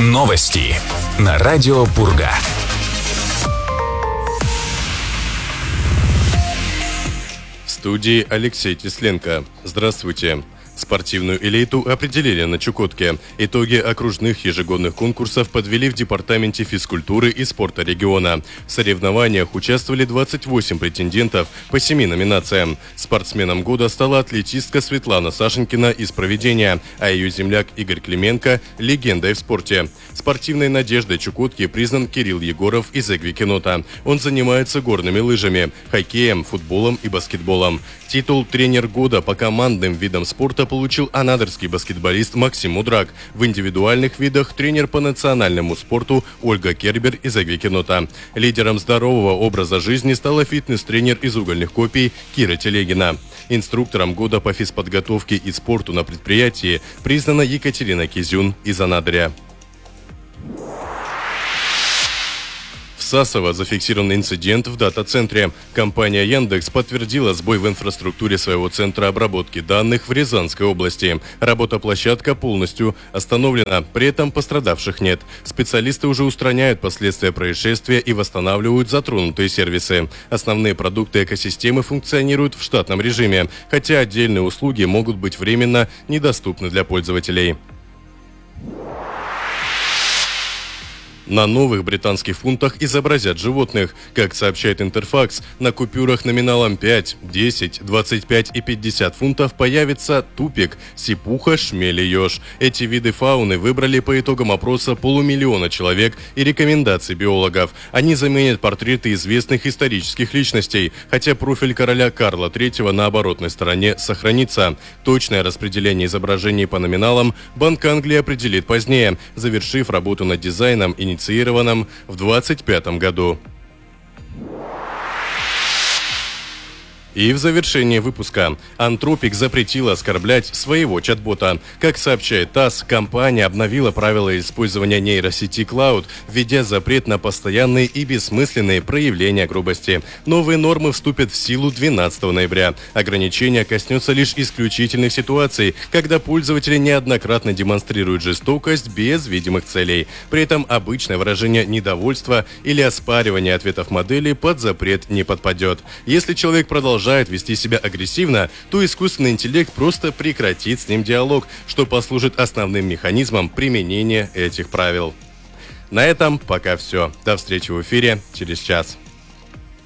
Новости на радио Пурга. В студии Алексей Тесленко. Здравствуйте. Спортивную элиту определили на Чукотке. Итоги окружных ежегодных конкурсов подвели в Департаменте физкультуры и спорта региона. В соревнованиях участвовали 28 претендентов по 7 номинациям. Спортсменом года стала атлетистка Светлана Сашенькина из Провидения, а ее земляк Игорь Клименко – легендой в спорте. Спортивной надеждой Чукотки признан Кирилл Егоров из Эгвикенота. Он занимается горными лыжами, хоккеем, футболом и баскетболом. Титул «Тренер года» по командным видам спорта получил анадырский баскетболист Максим Мудрак. В индивидуальных видах тренер по национальному спорту Ольга Кербер из Эгвикенота. Лидером здорового образа жизни стала фитнес-тренер из Угольных Копий Кира Телегина. Инструктором года по физподготовке и спорту на предприятии признана Екатерина Кизюн из Анадыря. В Сасово зафиксирован инцидент в дата-центре. Компания Яндекс подтвердила сбой в инфраструктуре своего центра обработки данных в Рязанской области. Работа-площадка полностью остановлена, при этом пострадавших нет. Специалисты уже устраняют последствия происшествия и восстанавливают затронутые сервисы. Основные продукты экосистемы функционируют в штатном режиме, хотя отдельные услуги могут быть временно недоступны для пользователей. На новых британских фунтах изобразят животных. Как сообщает Интерфакс, на купюрах номиналом 5, 10, 25 и 50 фунтов появится тупик, сипуха, шмель и еж. Эти виды фауны выбрали по итогам опроса 500 000 человек и рекомендаций биологов. Они заменят портреты известных исторических личностей, хотя профиль короля Карла III на оборотной стороне сохранится. Точное распределение изображений по номиналам Банк Англии определит позднее, завершив работу над дизайном инициированном в 2025 году. И в завершение выпуска. Антропик запретила оскорблять своего чат-бота. Как сообщает ТАСС, компания обновила правила использования нейросети Cloud, введя запрет на постоянные и бессмысленные проявления грубости. Новые нормы вступят в силу 12 ноября. Ограничение коснется лишь исключительных ситуаций, когда пользователи неоднократно демонстрируют жестокость без видимых целей. При этом обычное выражение недовольства или оспаривание ответов модели под запрет не подпадет. Если человек продолжает вести себя агрессивно, то искусственный интеллект просто прекратит с ним диалог, что послужит основным механизмом применения этих правил. На этом пока все. До встречи в эфире через час.